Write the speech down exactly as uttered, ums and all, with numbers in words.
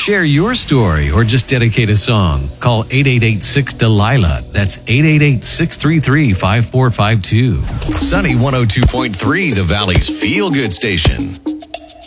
Share your story or just dedicate a song. Call eight eight eight six Delilah. That's eight eight eight six three three five four five two. Sunny one oh two point three, the Valley's feel-good station.